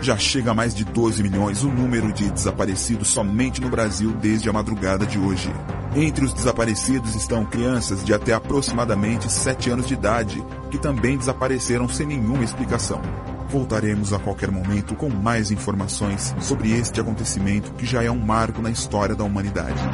Já chega a mais de 12 milhões o número de desaparecidos somente no Brasil desde a madrugada de hoje. Entre os desaparecidos estão crianças de até aproximadamente 7 anos de idade, que também desapareceram sem nenhuma explicação. Voltaremos a qualquer momento com mais informações sobre este acontecimento que já é um marco na história da humanidade.